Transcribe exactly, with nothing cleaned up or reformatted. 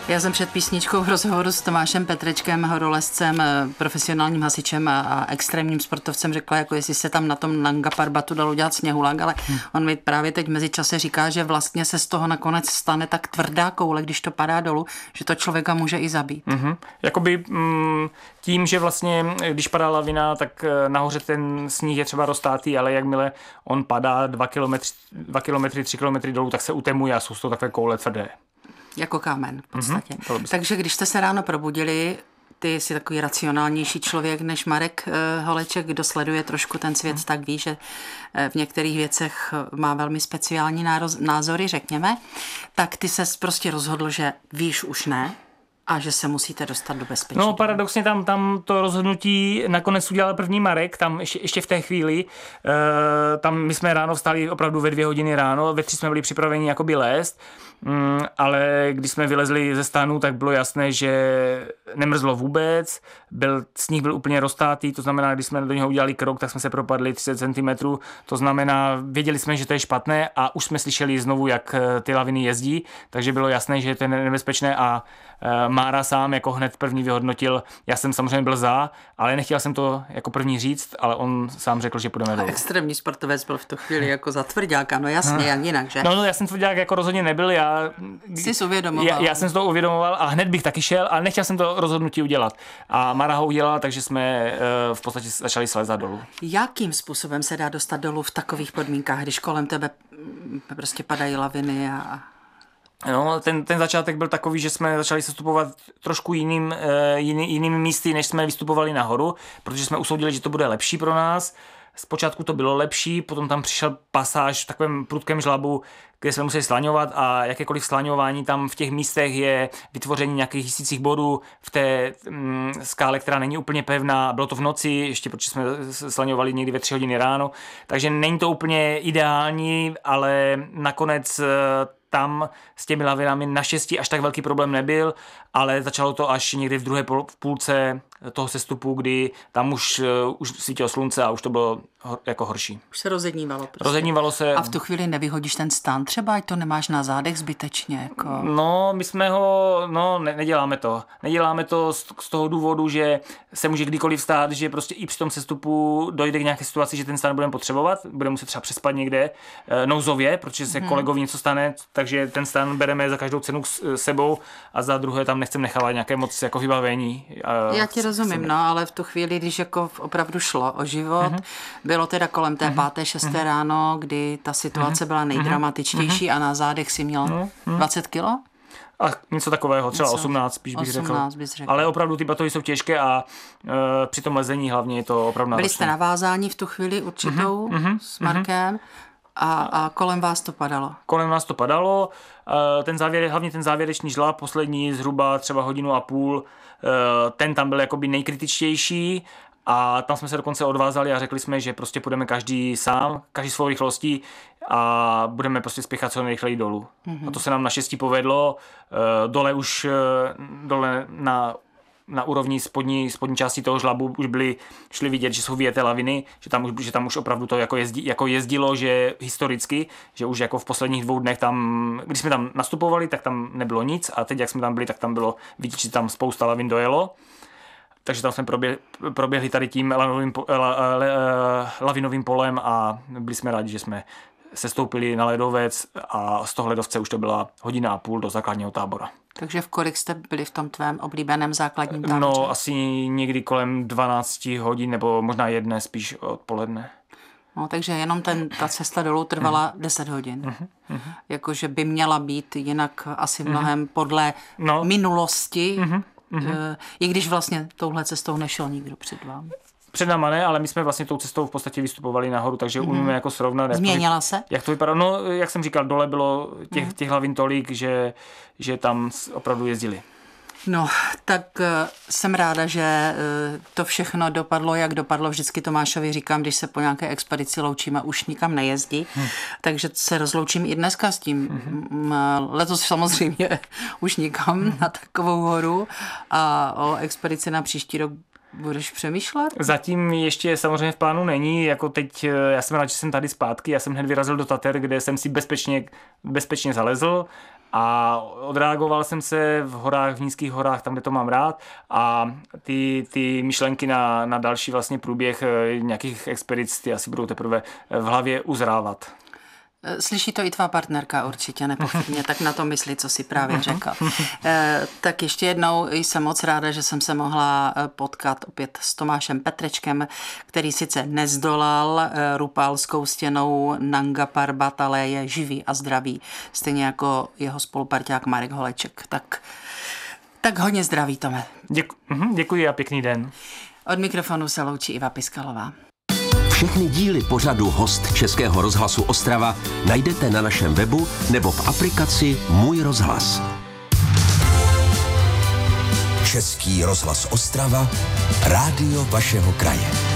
Já jsem před písničkou v rozhovoru s Tomášem Petrečkem, horolezcem, profesionálním hasičem a extrémním sportovcem řekla, jako jestli se tam na tom Nanga Parbatu dalo dělat sněhulák, ale hmm. on mi právě teď mezičase říká, že vlastně se z toho nakonec stane tak tvrdá koule, když to padá dolů, že to člověka může i zabít. Mm-hmm. Jakoby mm, tím, že vlastně, když padá lavina, tak nahoře ten sníh je třeba roztátý, ale jakmile on padá dva kilometry, dva kilometry, tři kilometry dolů, tak se utemuje a jsou to takové koule tvrdé. Jako kámen v podstatě. Mm-hmm, Takže když jste se ráno probudili, ty jsi takový racionálnější člověk než Marek Holeček, kdo sleduje trošku ten svět, mm. tak ví, že v některých věcech má velmi speciální názory, řekněme. Tak ty ses prostě rozhodl, že víš už ne a že se musíte dostat do bezpečí. No paradoxně tam, tam to rozhodnutí nakonec udělal první Marek, tam ještě, ještě v té chvíli, e, tam my jsme ráno vstali opravdu ve dvě hodiny ráno, ve tři jsme byli připraveni jakoby lézt, mm, ale když jsme vylezli ze stánu, tak bylo jasné, že nemrzlo vůbec, byl, sníh byl úplně roztátý, to znamená, když jsme do něho udělali krok, tak jsme se propadli třicet centimetrů, to znamená, věděli jsme, že to je špatné a už jsme slyšeli znovu, jak ty laviny jezdí, takže bylo jasné, že to je nebezpečné a Mára sám jako hned první vyhodnotil, já jsem samozřejmě byl za, ale nechtěl jsem to jako první říct, ale on sám řekl, že půjdeme dolů. Extrémní sportovec byl v tu chvíli jako za tvrďáka, no jasně, jak jinak, že? No, no já jsem tvrdák jako rozhodně nebyl, já... Jsi uvědomoval. Já, já jsem si to uvědomoval a hned bych taky šel, ale nechtěl jsem to rozhodnutí udělat. A Mára ho udělala, takže jsme uh, v podstatě začali slezat dolů. Jakým způsobem se dá dostat dolů v takových podmínkách, když kolem tebe prostě padají laviny a... No, ten, ten začátek byl takový, že jsme začali sestupovat trošku jiným, jiný, jinými místy, než jsme vystupovali nahoru, protože jsme usoudili, že to bude lepší pro nás. Zpočátku to bylo lepší, potom tam přišel pasáž v takovém prudkém žlabu, kde jsme museli slaňovat a jakékoliv slaňování tam v těch místech je vytvoření nějakých hysících bodů v té mm, skále, která není úplně pevná. Bylo to v noci, ještě protože jsme slaňovali někdy ve tři hodiny ráno, takže není to úplně ideální, ale nakonec tam s těmi lavinami naštěstí až tak velký problém nebyl, ale začalo to až někdy v druhé půlce toho sestupu, kdy tam už, už svítilo slunce a už to bylo hor, jako horší. Už se rozednívalo. Prostě. Rozednívalo se. A v tu chvíli nevyhodíš ten stán třeba, ať to nemáš na zádech zbytečně? Jako... No, my jsme ho, no ne, neděláme to. Neděláme to z, z toho důvodu, že se může kdykoliv stát, že prostě i při tom sestupu dojde k nějaké situaci, že ten stán budeme potřebovat, budeme muset třeba přespat někde e, nouzově, protože se hmm. kolegovi něco stane, takže ten stán bereme za každou cenu s sebou a za druhé tam nechceme nechávat nějaké moc jako vybavení. E, Já ti rozumím, no, ale v tu chvíli, když jako opravdu šlo o život, hmm. bylo teda kolem té páté, šesté hmm. ráno, kdy ta situace byla nejdramatičtější a na zádech si měl hmm. dvacet kilo? A něco takového, třeba něco, osmnáct, spíš bych osmnáct řekl. Bys řekl. Ale opravdu ty batohy jsou těžké a e, při tom lezení hlavně je to opravdu náročné. Byli jste navázáni v tu chvíli určitou mm-hmm, s Markem a, a kolem vás to padalo? Kolem nás to padalo. E, ten závěr, hlavně ten závěrečný žlab, poslední zhruba třeba hodinu a půl, e, ten tam byl jakoby nejkritičtější. A tam jsme se dokonce odvázali a řekli jsme, že prostě půjdeme každý sám, každý svou rychlostí a budeme prostě spěchat co nejrychleji dolů. Mm-hmm. A to se nám naštěstí povedlo. Dole už dole na, na úrovni spodní, spodní části toho žlabu už byly, šli vidět, že jsou vyjeté laviny, že tam už, že tam už opravdu to jako, jezdí, jako jezdilo, že historicky, že už jako v posledních dvou dnech tam, když jsme tam nastupovali, tak tam nebylo nic a teď, jak jsme tam byli, tak tam bylo vidět, že tam spousta lavin dojelo. Takže tam jsme proběhli, proběhli tady tím lavinovým, la, la, lavinovým polem a byli jsme rádi, že jsme sestoupili na ledovec a z toho ledovce už to byla hodina a půl do základního tábora. Takže v kolik jste byli v tom tvém oblíbeném základním táboře? No asi někdy kolem dvanáct hodin nebo možná jedné spíš odpoledne. No, takže jenom ten, ta cesta dolů trvala mm. deset hodin. Mm-hmm. Jakože by měla být jinak asi mnohem mm-hmm. podle no. minulosti. Mm-hmm. Mm-hmm. I když vlastně touhle cestou nešel nikdo před vámi. Před náma ne, ale my jsme vlastně tou cestou v podstatě vystupovali nahoru, takže mm-hmm. umíme jako srovnat. Změnila jak to, se? Jak to vypadá? No, jak jsem říkal, dole bylo těch, mm-hmm. těch hlavin tolik, že, že tam opravdu jezdili. No, tak uh, jsem ráda, že uh, to všechno dopadlo, jak dopadlo. Vždycky Tomášovi říkám, když se po nějaké expedici loučíme, už nikam nejezdí. Hmm. Takže se rozloučím i dneska s tím. Hmm. Letos samozřejmě už nikam hmm. na takovou horu a o expedici na příští rok budeš přemýšlet? Zatím ještě samozřejmě v plánu není, jako teď, já jsem rád, že jsem tady zpátky, já jsem hned vyrazil do Tater, kde jsem si bezpečně, bezpečně zalezl a odreagoval jsem se v horách, v nízkých horách, tam, kde to mám rád a ty, ty myšlenky na, na další vlastně průběh nějakých expedic, ty asi budou teprve v hlavě uzrávat. Slyší to i tvá partnerka určitě, nepochybně, tak na to myslí, co si právě řekl. E, tak ještě jednou jsem moc ráda, že jsem se mohla potkat opět s Tomášem Petrečkem, který sice nezdolal e, Rupálskou stěnou Nanga Parbat, ale je živý a zdravý, stejně jako jeho spoluparťák Marek Holeček. Tak, tak hodně zdraví, Tome. Děku, děkuji a pěkný den. Od mikrofonu se loučí Iva Piskalová. Všechny díly pořadu Host Českého rozhlasu Ostrava najdete na našem webu nebo v aplikaci Můj rozhlas. Český rozhlas Ostrava, rádio vašeho kraje.